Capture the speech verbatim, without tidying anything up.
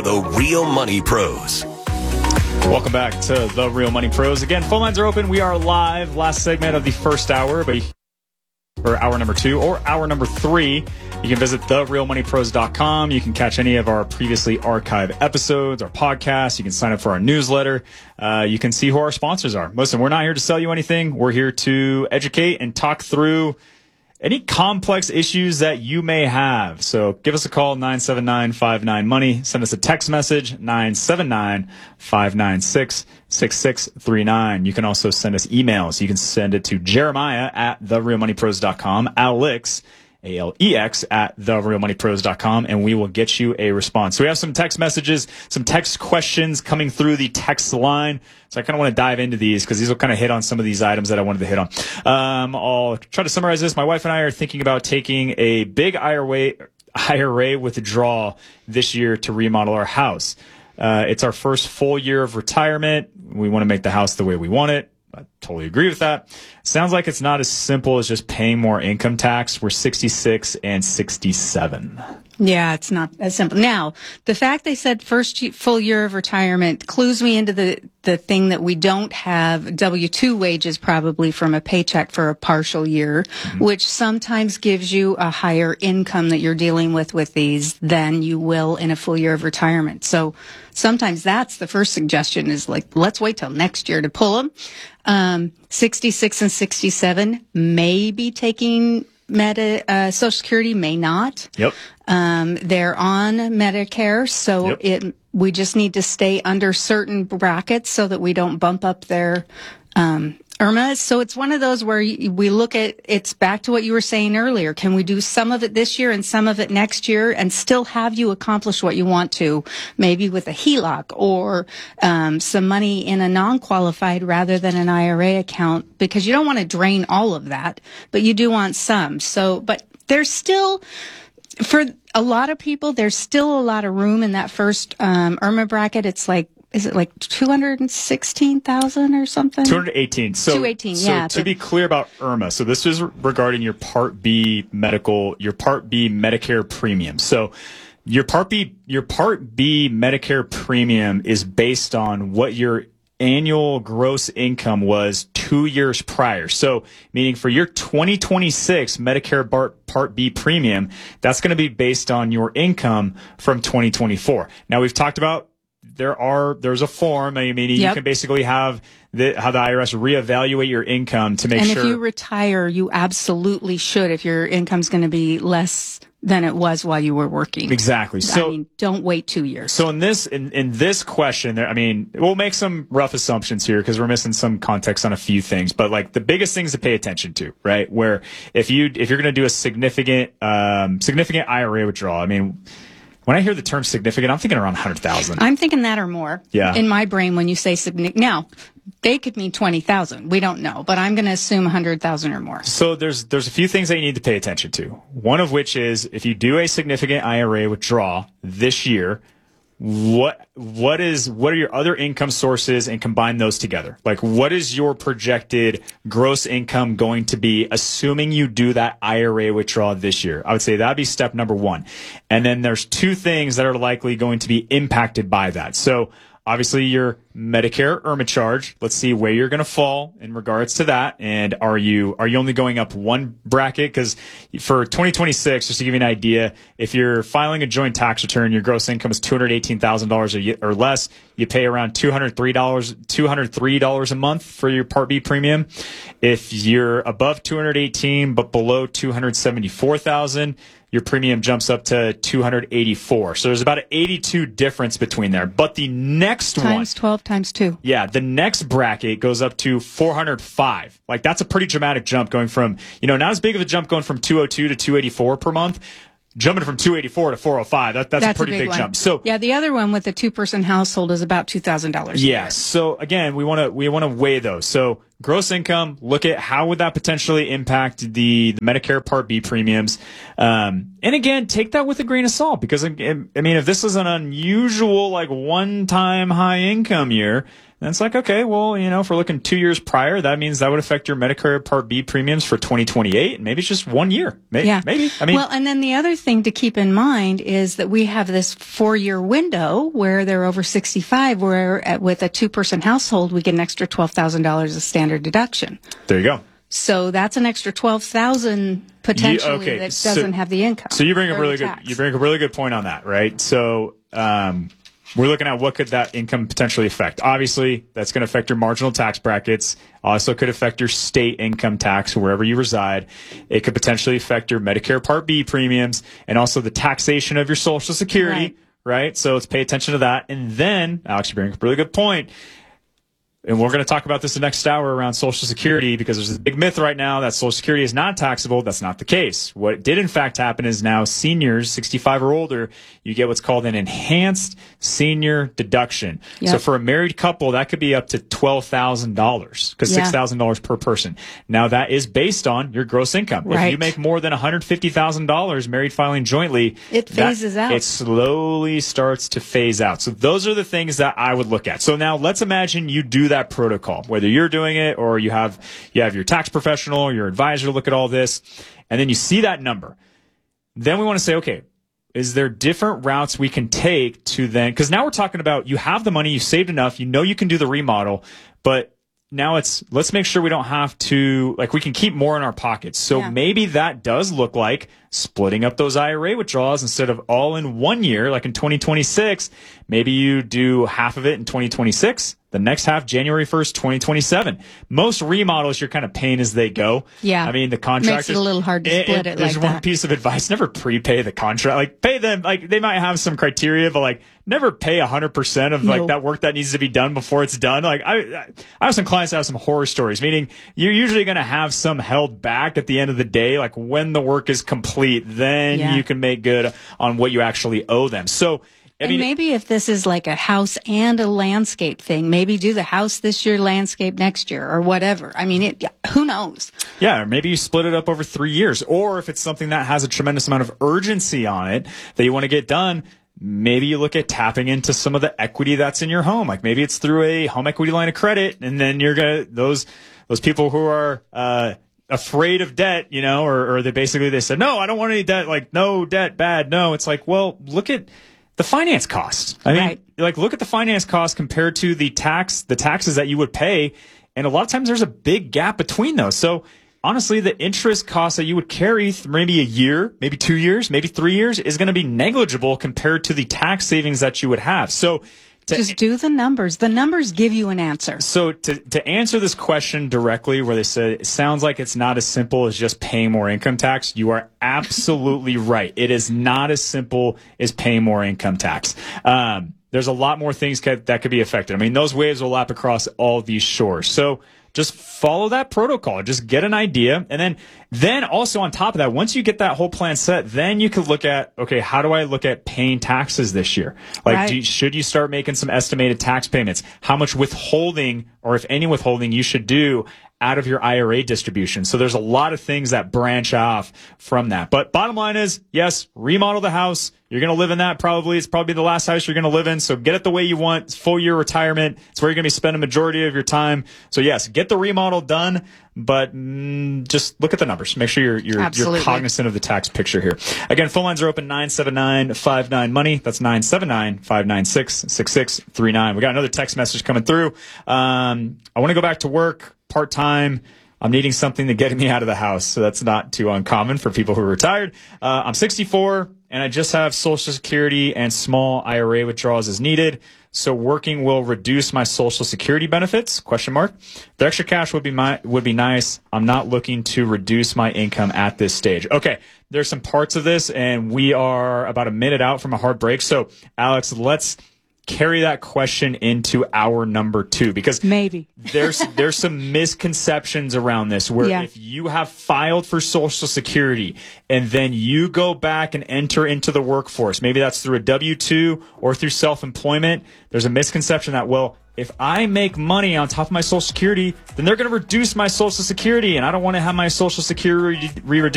the Real Money Pros. Welcome back to the Real Money Pros. Again, phone lines are open. We are live. Last segment of the first hour, but for hour number two or hour number three, you can visit the real money pros dot com. You can catch any of our previously archived episodes, our podcasts. You can sign up for our newsletter. Uh, you can see who our sponsors are. Listen, we're not here to sell you anything. We're here to educate and talk through any complex issues that you may have. So give us a call, nine seven nine, five nine, money. Send us a text message, nine seven nine, five nine six, six six three nine. You can also send us emails. You can send it to Jeremiah at the real money pros dot com, Alex, A L E X, at the real money pros dot com, and we will get you a response. So we have some text messages, some text questions coming through the text line. So I kind of want to dive into these because these will kind of hit on some of these items that I wanted to hit on. Um, I'll try to summarize this. My wife and I are thinking about taking a big I R A, I R A withdrawal this year to remodel our house. Uh, it's our first full year of retirement. We want to make the house the way we want it. I totally agree with that. Sounds like it's not as simple as just paying more income tax. We're sixty-six and sixty-seven. Yeah, it's not as simple. Now, the fact they said first full year of retirement clues me into the, the thing that we don't have W two wages probably from a paycheck for a partial year, mm-hmm. which sometimes gives you a higher income that you're dealing with with these than you will in a full year of retirement. So sometimes that's the first suggestion is like, let's wait till next year to pull them. Um, sixty-six and sixty-seven may be taking Meta, uh, Social Security, may not. Yep. Um, they're on Medicare, so yep. it, we just need to stay under certain brackets so that we don't bump up their, um, I R M A. So it's one of those where we look at, it's back to what you were saying earlier. Can we do some of it this year and some of it next year and still have you accomplish what you want to, maybe with a H E L O C or, um, some money in a non-qualified rather than an I R A account, because you don't want to drain all of that, but you do want some. So, but there's still, for a lot of people, there's still a lot of room in that first, um, I R M A bracket. It's like, is it like two hundred sixteen thousand or something? two hundred eighteen. So, two hundred eighteen, yeah. So to be clear about I R M A, so this is regarding your Part B medical, your Part B Medicare premium. So your Part B, your Part B Medicare premium is based on what your annual gross income was two years prior. So meaning for your twenty twenty-six Medicare Part, Part B premium, that's going to be based on your income from twenty twenty-four. Now we've talked about There are, there's a form, I mean, you yep. can basically have the, have the I R S reevaluate your income to make and sure. And if you retire, you absolutely should if your income's going to be less than it was while you were working. Exactly. So, I mean, don't wait two years. So in this, in, in this question, there, I mean, we'll make some rough assumptions here because we're missing some context on a few things, but like the biggest things to pay attention to, right? Where if you, if you're going to do a significant, um, significant I R A withdrawal, I mean, when I hear the term significant, I'm thinking around one hundred thousand. I'm thinking that or more. Yeah. In my brain, when you say significant, now they could mean twenty thousand. We don't know, but I'm going to assume one hundred thousand or more. So there's there's a few things that you need to pay attention to. One of which is if you do a significant I R A withdrawal this year, what what is what are your other income sources and combine those together? Like what is your projected gross income going to be assuming you do that I R A withdrawal this year? I would say that'd be step number one. And then there's two things that are likely going to be impacted by that. So obviously your Medicare I R M A charge. Let's see where you're going to fall in regards to that. And are you are you only going up one bracket? Because for twenty twenty-six, just to give you an idea, if you're filing a joint tax return, your gross income is two hundred eighteen thousand dollars or less. You pay around two hundred three dollars two hundred three dollars a month for your Part B premium. If you're above two hundred eighteen but below two hundred seventy-four thousand dollars, your premium jumps up to two hundred eighty-four. So there's about an eighty-two difference between there. But the next times one. Times twelve times two. Yeah, the next bracket goes up to four hundred five. Like that's a pretty dramatic jump going from, you know, not as big of a jump going from two hundred two to two hundred eighty-four per month. Jumping from two hundred eighty-four to four hundred five, that, that's, that's a pretty a big, big jump. So yeah, the other one with the two-person household is about two thousand dollars. Yeah. So again, we want to we want to weigh those. So gross income, look at how would that potentially impact the, the Medicare Part B premiums, um, and again, take that with a grain of salt because I mean, if this is an unusual like one-time high income year, And it's like, okay, well, you know, if we're looking two years prior, that means that would affect your Medicare Part B premiums for twenty twenty-eight. And maybe it's just one year. Maybe, Yeah. maybe. I mean, well, and then the other thing to keep in mind is that we have this four-year window where they're over sixty-five, where at, with a two-person household, we get an extra twelve thousand dollars of standard deduction. there you go. So that's an extra twelve thousand potentially You- okay, that so- doesn't have the income. So you bring up or really the good. tax. You bring up a really good point on that, right? So um, we're looking at what could that income potentially affect. Obviously, that's going to affect your marginal tax brackets. Also, could affect your state income tax wherever you reside. It could potentially affect your Medicare Part B premiums and also the taxation of your Social Security, Right. right? So let's pay attention to that. And then, Alex, you bring up a really good point. And we're going to talk about this the next hour around Social Security because there's a big myth right now that Social Security is not taxable. That's not the case. What did in fact happen is now seniors, sixty-five or older, you get what's called an enhanced senior deduction. Yep. So for a married couple, that could be up to twelve thousand dollars because Yeah. six thousand dollars per person. Now that is based on your gross income. If you Right. make more than one hundred fifty thousand dollars married filing jointly, It that- phases out. It slowly starts to phase out. So those are the things that I would look at. So now let's imagine you do that protocol, whether you're doing it or you have you have your tax professional, your advisor look at all this, and then you see that number. Then we want to say, okay, is there different routes we can take to then, because now we're talking about you have the money, you saved enough, you know you can do the remodel, but now it's let's make sure we don't have to, like, we can keep more in our pockets. So Yeah. maybe that does look like splitting up those I R A withdrawals instead of all in one year, like in twenty twenty-six. Maybe you do half of it in twenty twenty-six, the next half January first, twenty twenty-seven. Most remodels you're kind of paying as they go. Yeah. I mean, the contractors. Makes it a little hard to split it There's like one that. piece of advice: never prepay the contract. Like, pay them. Like, they might have some criteria, but like, never pay a hundred percent of like No. that work that needs to be done before it's done. Like, I, I have some clients that have some horror stories. Meaning, you're usually going to have some held back at the end of the day. Like, when the work is complete, then Yeah. you can make good on what you actually owe them. So. I And mean, maybe if this is like a house and a landscape thing, maybe do the house this year, landscape next year, or whatever. I mean, it, who knows? yeah, or maybe you split it up over three years. Or if it's something that has a tremendous amount of urgency on it that you want to get done, maybe you look at tapping into some of the equity that's in your home. Like maybe it's through a home equity line of credit, and then you're gonna those those people who are uh afraid of debt, you know, or, or they basically they said, no, I don't want any debt. Like, no debt, bad. No, it's like, well, look at the finance costs. I mean, Right. like, look at the finance costs compared to the tax, the taxes that you would pay. And a lot of times there's a big gap between those. So honestly, the interest costs that you would carry th- maybe a year, maybe two years, maybe three years is going to be negligible compared to the tax savings that you would have. So to, Just do the numbers. The numbers give you an answer. so to, to answer this question directly, where they said it sounds like it's not as simple as just paying more income tax, you are absolutely right. It is not as simple as paying more income tax. Um, there's a lot more things ca- that could be affected. I mean, those waves will lap across all these shores. So just follow that protocol. Just get an idea. And then, then also on top of that, once you get that whole plan set, then you could look at, okay, how do I look at paying taxes this year? Like, Right. do you, should you start making some estimated tax payments? How much withholding, or if any withholding, you should do out of your I R A distribution? So there's a lot of things that branch off from that. But bottom line is, yes, remodel the house. You're going to live in that probably. It's probably the last house you're going to live in. So get it the way you want. It's full year retirement. It's where you're going to be spending a majority of your time. So yes, get the remodel done, but mm, just look at the numbers. Make sure you're you're, you're Absolutely. cognizant of the tax picture here. Again, phone lines are open nine seven nine five nine money. That's nine seven nine five nine six six six three nine. We got another text message coming through. Um, I want to go back to work part-time. I'm needing something to get me out of the house. So that's not too uncommon for people who are retired. Uh, I'm sixty-four and I just have Social Security and small I R A withdrawals as needed. So working will reduce my Social Security benefits? Question mark. The extra cash would be my, would be nice. I'm not looking to reduce my income at this stage. Okay. There's some parts of this and we are about a minute out from a hard break. So Alex, let's carry that question into hour number two, because Maybe. there's there's some misconceptions around this where Yeah. if you have filed for Social Security and then you go back and enter into the workforce, maybe that's through a W two or through self-employment, there's a misconception that, well, if I make money on top of my Social Security, then they're going to reduce my Social Security, and I don't want to have my Social Security re-reduced.